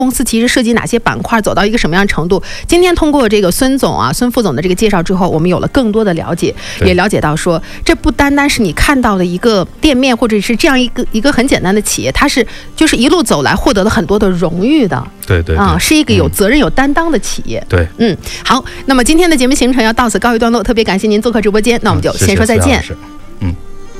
公司其实涉及哪些板块，走到一个什么样程度。今天通过这个孙副总的这个介绍之后，我们有了更多的了解，也了解到说，这不单单是你看到的一个店面或者是这样一个很简单的企业，它是就是一路走来获得了很多的荣誉的。 对， 是一个有责任、有担当的企业。 对， 好，那么今天的节目行程要到此告一段落，特别感谢您做客直播间，那我们就先说再见。 谢谢